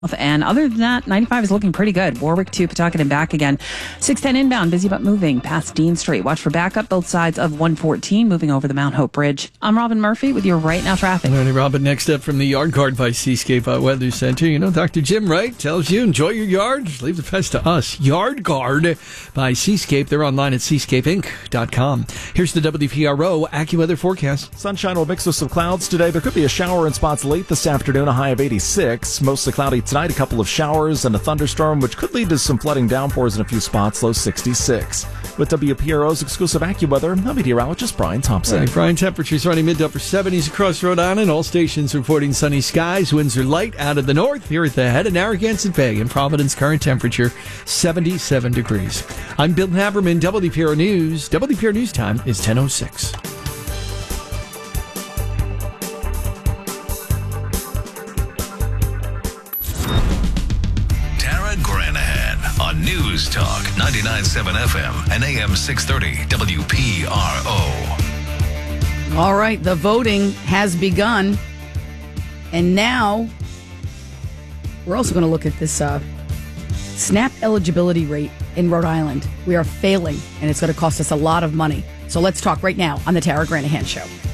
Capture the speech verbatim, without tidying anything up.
And other than that, ninety-five is looking pretty good. Warwick to Pawtucket and back again. six ten inbound, busy but moving past Dean Street. Watch for backup both sides of one fourteen, moving over the Mount Hope Bridge. I'm Robin Murphy with your Right Now traffic. All right, Robin, next up from the Yard Guard by Seascape uh, Weather Center. You know, Doctor Jim Wright tells you, enjoy your yard, leave the rest to us. Yard Guard by Seascape. They're online at seascape inc dot com. Here's the W P R O AccuWeather forecast. Sunshine will mix with some clouds today. There could be a shower in spots late this afternoon, a high of eighty-six. Mostly cloudy tonight, a couple of showers and a thunderstorm, which could lead to some flooding downpours in a few spots, low sixty-six. With W P R O's exclusive AccuWeather, I'm meteorologist Brian Thompson. Right, Brian, temperatures running mid to upper seventies across Rhode Island. All stations reporting sunny skies. Winds are light out of the north. Here at the head of Narragansett Bay in Providence, current temperature seventy-seven degrees. I'm Bill Haberman, W P R O News. W P R O News time is ten oh six. News Talk ninety-nine point seven F M and A M six thirty W P R O. All right, the voting has begun. And now we're also going to look at this uh, SNAP eligibility rate in Rhode Island. We are failing, and it's going to cost us a lot of money. So let's talk right now on the Tara Granahan Show.